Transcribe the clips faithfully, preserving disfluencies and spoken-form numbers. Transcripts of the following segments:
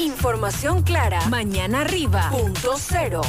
Información clara. Mañana arriba. Punto cero.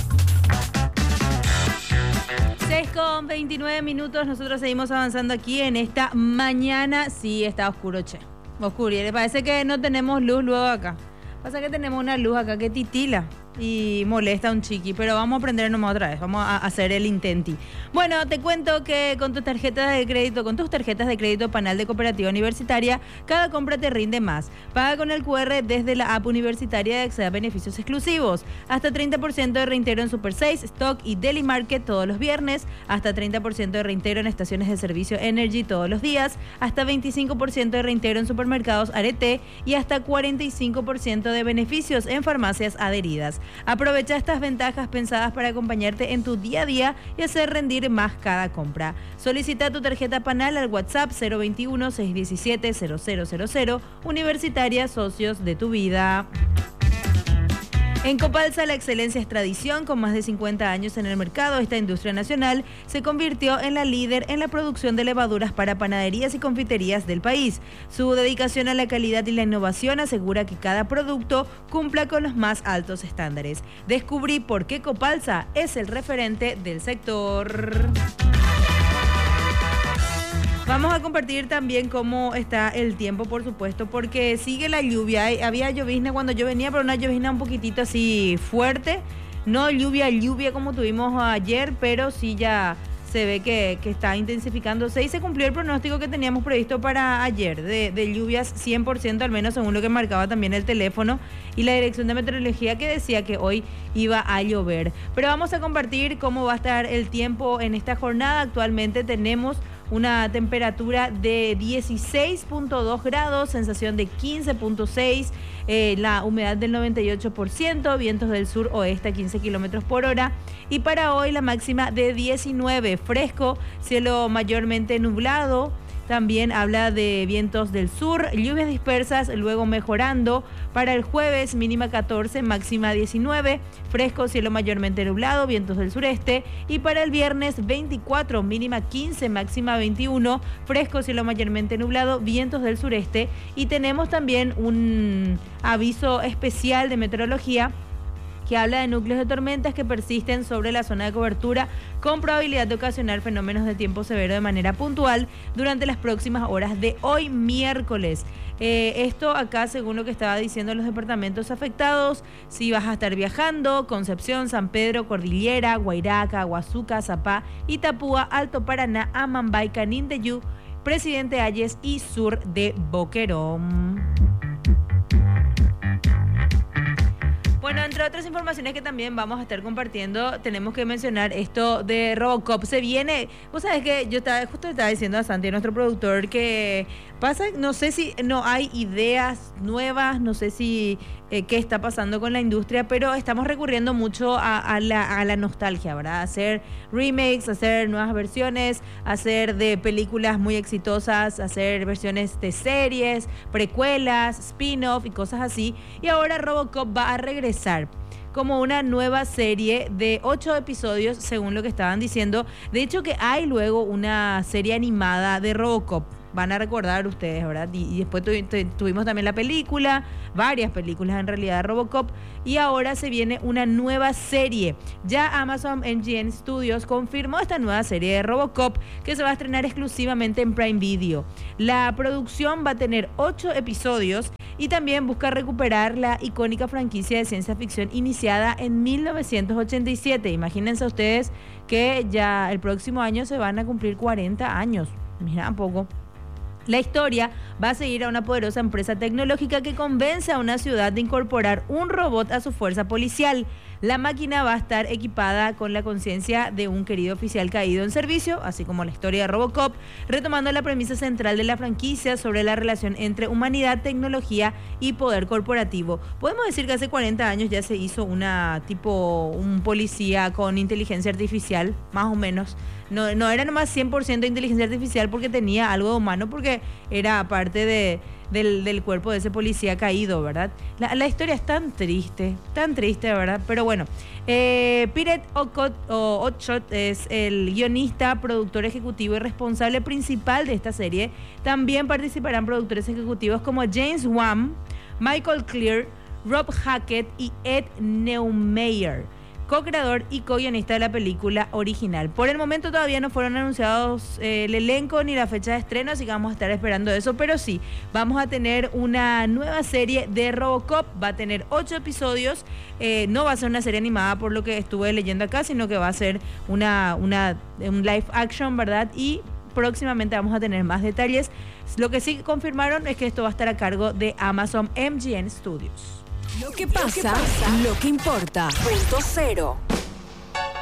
seis con veintinueve minutos, nosotros seguimos avanzando aquí en esta mañana. Sí, está oscuro, che. Oscuro. Y le parece que no tenemos luz luego acá. Pasa que tenemos una luz acá que titila y molesta un chiqui, pero vamos a aprender nomás otra vez, vamos a hacer el intenti. Bueno, te cuento que con tus tarjetas de crédito, con tus tarjetas de crédito Panal de Cooperativa Universitaria, cada compra te rinde más. Paga con el cu erre desde la app universitaria y accede a beneficios exclusivos. Hasta treinta por ciento de reintegro en Super seis, Stock y Deli Market todos los viernes. Hasta treinta por ciento de reintegro en estaciones de servicio Energy todos los días. Hasta veinticinco por ciento de reintegro en supermercados Arete y hasta cuarenta y cinco por ciento de beneficios en farmacias adheridas. Aprovecha estas ventajas pensadas para acompañarte en tu día a día y hacer rendir más cada compra. Solicita tu tarjeta Panal al WhatsApp cero veintiuno, seiscientos diecisiete, cero cero cero cero. Universitaria, socios de tu vida. En Copalsa, la excelencia es tradición. Con más de cincuenta años en el mercado, esta industria nacional se convirtió en la líder en la producción de levaduras para panaderías y confiterías del país. Su dedicación a la calidad y la innovación asegura que cada producto cumpla con los más altos estándares. Descubrí por qué Copalsa es el referente del sector. Vamos a compartir también cómo está el tiempo, por supuesto, porque sigue la lluvia. Había llovizna cuando yo venía, pero una llovizna un poquitito así fuerte. No lluvia, lluvia como tuvimos ayer, pero sí ya se ve que, que está intensificándose y se cumplió el pronóstico que teníamos previsto para ayer, de, de lluvias cien por ciento, al menos según lo que marcaba también el teléfono y la Dirección de Meteorología, que decía que hoy iba a llover. Pero vamos a compartir cómo va a estar el tiempo en esta jornada. Actualmente tenemos una temperatura de dieciséis punto dos grados, sensación de quince punto seis, eh, la humedad del noventa y ocho por ciento, vientos del sur-oeste a quince kilómetros por hora. Y para hoy la máxima de diecinueve, fresco, cielo mayormente nublado. También habla de vientos del sur, lluvias dispersas, luego mejorando. Para el jueves, mínima catorce, máxima diecinueve, fresco, cielo mayormente nublado, vientos del sureste. Y para el viernes, veinticuatro, mínima quince, máxima veintiuno, fresco, cielo mayormente nublado, vientos del sureste. Y tenemos también un aviso especial de meteorología que habla de núcleos de tormentas que persisten sobre la zona de cobertura con probabilidad de ocasionar fenómenos de tiempo severo de manera puntual durante las próximas horas de hoy miércoles. Eh, esto acá según lo que estaba diciendo los departamentos afectados, si vas a estar viajando, Concepción, San Pedro, Cordillera, Guairaca, Huazuca, Zapá, Itapúa, Alto Paraná, Amambay, Canindeyú, Presidente Hayes y sur de Boquerón. Bueno, entre otras informaciones que también vamos a estar compartiendo, tenemos que mencionar esto de Robocop. Se viene, vos sabés que yo estaba, justo estaba diciendo a Santi, nuestro productor, que pasa, no sé si no hay ideas nuevas, no sé si eh, qué está pasando con la industria, pero estamos recurriendo mucho a, a, la, a la nostalgia, ¿verdad? Hacer remakes, hacer nuevas versiones, hacer de películas muy exitosas, hacer versiones de series, precuelas, spin-off y cosas así. Y ahora Robocop va a regresar como una nueva serie de ocho episodios, según lo que estaban diciendo. De hecho, que hay luego una serie animada de Robocop. Van a recordar ustedes, ¿verdad? Y, y después tu, tu, tuvimos también la película, varias películas en realidad de Robocop, y ahora se viene una nueva serie. Ya Amazon M G M Studios confirmó esta nueva serie de Robocop que se va a estrenar exclusivamente en Prime Video. La producción va a tener ocho episodios y también busca recuperar la icónica franquicia de ciencia ficción iniciada en mil novecientos ochenta y siete. Imagínense ustedes que ya el próximo año se van a cumplir cuarenta años. Mira, un poco. La historia va a seguir a una poderosa empresa tecnológica que convence a una ciudad de incorporar un robot a su fuerza policial. La máquina va a estar equipada con la conciencia de un querido oficial caído en servicio, así como la historia de Robocop, retomando la premisa central de la franquicia sobre la relación entre humanidad, tecnología y poder corporativo. Podemos decir que hace cuarenta años ya se hizo una tipo un policía con inteligencia artificial, más o menos. No, no era nomás cien por ciento inteligencia artificial porque tenía algo de humano, porque era parte de, del, del cuerpo de ese policía caído, ¿verdad? La, la historia es tan triste, tan triste, ¿verdad? Pero bueno, eh, Pirate Otshot es el guionista, productor ejecutivo y responsable principal de esta serie. También participarán productores ejecutivos como James Wan, Michael Clear, Rob Hackett y Ed Neumeyer, co-creador y co-guionista de la película original. Por el momento todavía no fueron anunciados eh, el elenco ni la fecha de estreno, así que vamos a estar esperando eso, pero sí, vamos a tener una nueva serie de Robocop, va a tener ocho episodios, eh, no va a ser una serie animada por lo que estuve leyendo acá, sino que va a ser una, una, un live action, ¿verdad? Y próximamente vamos a tener más detalles. Lo que sí confirmaron es que esto va a estar a cargo de Amazon M G M Studios. Lo que pasa, lo que importa. Punto cero.